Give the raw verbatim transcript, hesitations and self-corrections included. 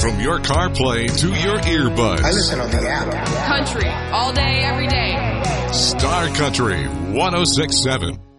From your CarPlay to your earbuds. I listen on the app. Country, all day, every day. Star Country one oh six point seven.